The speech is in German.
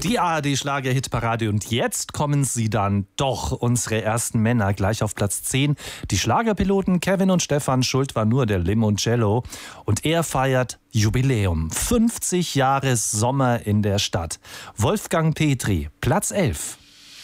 Die ARD-Schlager-Hitparade und jetzt kommen sie dann doch, unsere ersten Männer, gleich auf Platz 10. Die Schlagerpiloten Kevin und Stefan, schuld war nur der Limoncello und er feiert Jubiläum. 50 Jahre Sommer in der Stadt. Wolfgang Petri, Platz 11.